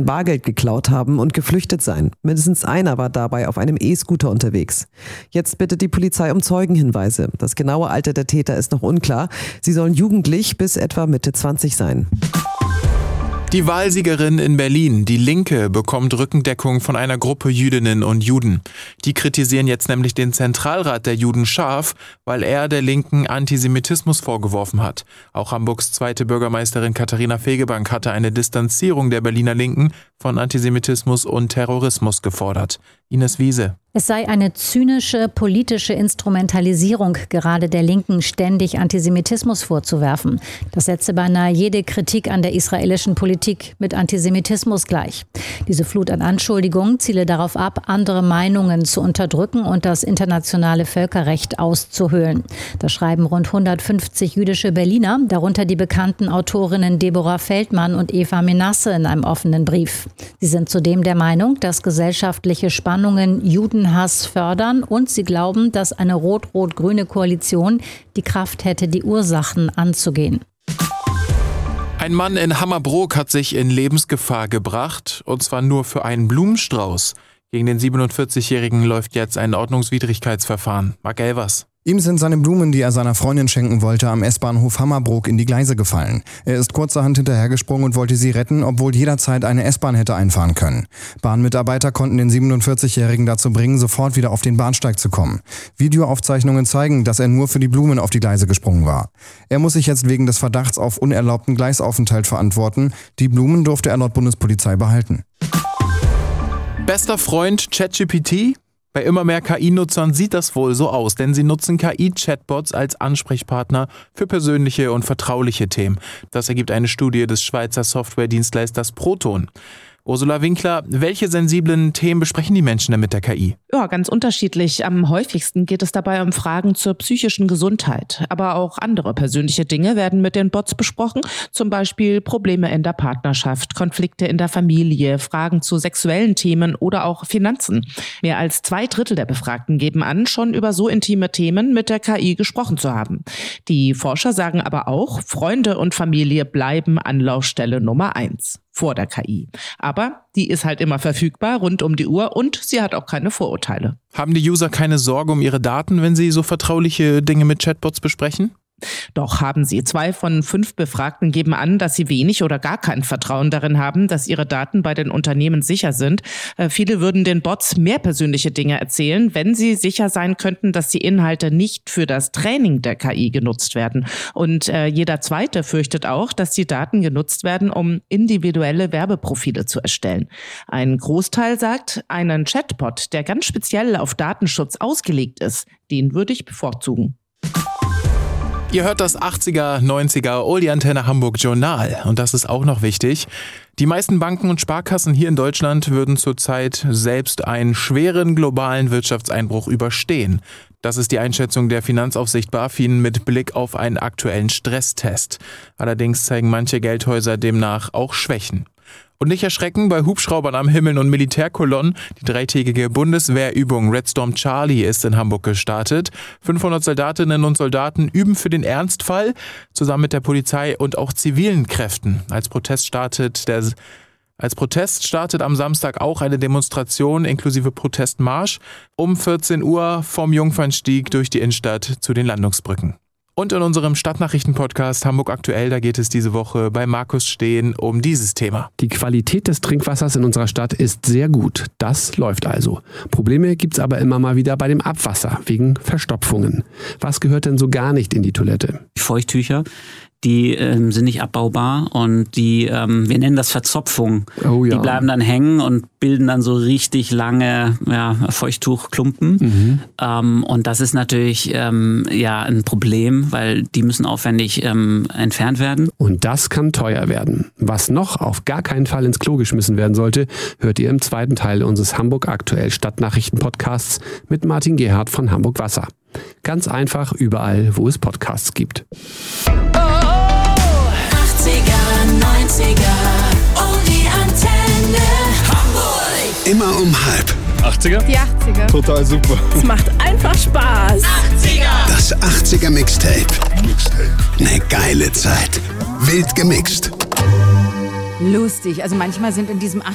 kein Bargeld geklaut haben und geflüchtet sein. Mindestens einer war dabei auf einem E-Scooter unterwegs. Jetzt bittet die Polizei um Zeugenhinweise. Das genaue Alter der Täter ist noch unklar. Sie sollen jugendlich bis etwa Mitte 20 sein. Die Wahlsiegerin in Berlin, die Linke, bekommt Rückendeckung von einer Gruppe Jüdinnen und Juden. Die kritisieren jetzt nämlich den Zentralrat der Juden scharf, weil er der Linken Antisemitismus vorgeworfen hat. Auch Hamburgs zweite Bürgermeisterin Katharina Fegebank hatte eine Distanzierung der Berliner Linken von Antisemitismus und Terrorismus gefordert. Ines Wiese. Es sei eine zynische politische Instrumentalisierung, gerade der Linken ständig Antisemitismus vorzuwerfen. Das setze beinahe jede Kritik an der israelischen Politik mit Antisemitismus gleich. Diese Flut an Anschuldigungen ziele darauf ab, andere Meinungen zu unterdrücken und das internationale Völkerrecht auszuhöhlen. Das schreiben rund 150 jüdische Berliner, darunter die bekannten Autorinnen Deborah Feldmann und Eva Menasse in einem offenen Brief. Sie sind zudem der Meinung, dass gesellschaftliche Spannungen Judenhass fördern und sie glauben, dass eine rot-rot-grüne Koalition die Kraft hätte, die Ursachen anzugehen. Ein Mann in Hammerbrook hat sich in Lebensgefahr gebracht, und zwar nur für einen Blumenstrauß. Gegen den 47-Jährigen läuft jetzt ein Ordnungswidrigkeitsverfahren. Marc Elvers. Ihm sind seine Blumen, die er seiner Freundin schenken wollte, am S-Bahnhof Hammerbrook in die Gleise gefallen. Er ist kurzerhand hinterhergesprungen und wollte sie retten, obwohl jederzeit eine S-Bahn hätte einfahren können. Bahnmitarbeiter konnten den 47-Jährigen dazu bringen, sofort wieder auf den Bahnsteig zu kommen. Videoaufzeichnungen zeigen, dass er nur für die Blumen auf die Gleise gesprungen war. Er muss sich jetzt wegen des Verdachts auf unerlaubten Gleisaufenthalt verantworten. Die Blumen durfte er laut Bundespolizei behalten. Bester Freund ChatGPT? Bei immer mehr KI-Nutzern sieht das wohl so aus, denn sie nutzen KI-Chatbots als Ansprechpartner für persönliche und vertrauliche Themen. Das ergibt eine Studie des Schweizer Softwaredienstleisters Proton. Ursula Winkler, welche sensiblen Themen besprechen die Menschen denn mit der KI? Ja, ganz unterschiedlich. Am häufigsten geht es dabei um Fragen zur psychischen Gesundheit. Aber auch andere persönliche Dinge werden mit den Bots besprochen. Zum Beispiel Probleme in der Partnerschaft, Konflikte in der Familie, Fragen zu sexuellen Themen oder auch Finanzen. Mehr als 2/3 der Befragten geben an, schon über so intime Themen mit der KI gesprochen zu haben. Die Forscher sagen aber auch, Freunde und Familie bleiben Anlaufstelle Nummer 1. Vor der KI. Aber die ist halt immer verfügbar, rund um die Uhr, und sie hat auch keine Vorurteile. Haben die User keine Sorge um ihre Daten, wenn sie so vertrauliche Dinge mit Chatbots besprechen? Doch haben sie. 2 von 5 Befragten geben an, dass sie wenig oder gar kein Vertrauen darin haben, dass ihre Daten bei den Unternehmen sicher sind. Viele würden den Bots mehr persönliche Dinge erzählen, wenn sie sicher sein könnten, dass die Inhalte nicht für das Training der KI genutzt werden. Und jeder Zweite fürchtet auch, dass die Daten genutzt werden, um individuelle Werbeprofile zu erstellen. Ein Großteil sagt, einen Chatbot, der ganz speziell auf Datenschutz ausgelegt ist, den würde ich bevorzugen. Ihr hört das 80er, 90er Oldie Antenne Hamburg Journal. Und das ist auch noch wichtig. Die meisten Banken und Sparkassen hier in Deutschland würden zurzeit selbst einen schweren globalen Wirtschaftseinbruch überstehen. Das ist die Einschätzung der Finanzaufsicht BaFin mit Blick auf einen aktuellen Stresstest. Allerdings zeigen manche Geldhäuser demnach auch Schwächen. Und nicht erschrecken, bei Hubschraubern am Himmel und Militärkolonnen. Die 3-tägige Bundeswehrübung Red Storm Charlie ist in Hamburg gestartet. 500 Soldatinnen und Soldaten üben für den Ernstfall, zusammen mit der Polizei und auch zivilen Kräften. Als Protest startet am Samstag auch eine Demonstration inklusive Protestmarsch um 14 Uhr vom Jungfernstieg durch die Innenstadt zu den Landungsbrücken. Und in unserem Stadtnachrichten-Podcast Hamburg aktuell, da geht es diese Woche bei Markus Steen um dieses Thema. Die Qualität des Trinkwassers in unserer Stadt ist sehr gut. Das läuft also. Probleme gibt's aber immer mal wieder bei dem Abwasser, wegen Verstopfungen. Was gehört denn so gar nicht in die Toilette? Feuchttücher, die sind nicht abbaubar und die, wir nennen das Verzopfung. Oh ja. Die bleiben dann hängen und bilden dann so richtig lange Feuchttuchklumpen. Und das ist natürlich ein Problem, weil die müssen aufwendig entfernt werden. Und das kann teuer werden. Was noch auf gar keinen Fall ins Klo geschmissen werden sollte, hört ihr im zweiten Teil unseres Hamburg aktuell Stadtnachrichten-Podcasts mit Martin Gerhardt von Hamburg Wasser. Ganz einfach überall, wo es Podcasts gibt. 80er, 90er, Oldie Antenne Hamburg. Immer um 7:30. 80er? Die 80er. Total super. Es macht einfach Spaß. 80er. Das 80er Mixtape. Eine geile Zeit. Wild gemixt. Lustig. Also manchmal sind in diesem